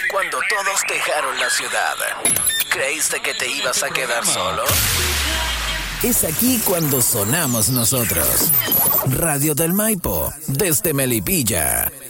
cuando todos dejaron la ciudad. ¿Creíste que te ibas a quedar solo? Es aquí cuando sonamos nosotros. Radio del Maipo, desde Melipilla.